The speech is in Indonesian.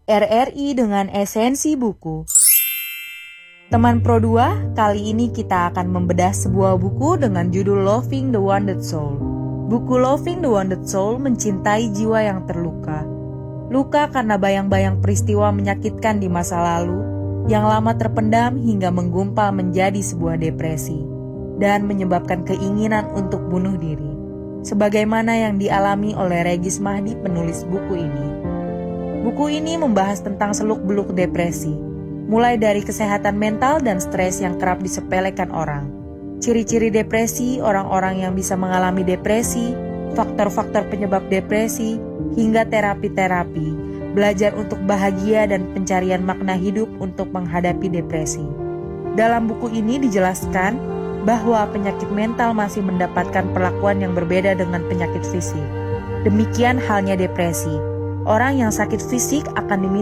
RRI dengan esensi buku. Teman Pro 2, kali ini kita akan membedah sebuah buku dengan judul Loving the Wounded Soul. Buku Loving the Wounded Soul mencintai jiwa yang terluka. Luka karena bayang-bayang peristiwa menyakitkan di masa lalu, yang lama terpendam hingga menggumpal menjadi sebuah depresi, dan menyebabkan keinginan untuk bunuh diri. Sebagaimana yang dialami oleh Regis Mahdi, penulis buku ini. Buku ini membahas tentang seluk-beluk depresi, mulai dari kesehatan mental dan stres yang kerap disepelekan orang. Ciri-ciri depresi, orang-orang yang bisa mengalami depresi, faktor-faktor penyebab depresi, hingga terapi-terapi, belajar untuk bahagia dan pencarian makna hidup untuk menghadapi depresi. Dalam buku ini dijelaskan bahwa penyakit mental masih mendapatkan perlakuan yang berbeda dengan penyakit fisik. Demikian halnya depresi. Orang yang sakit fisik akan diminta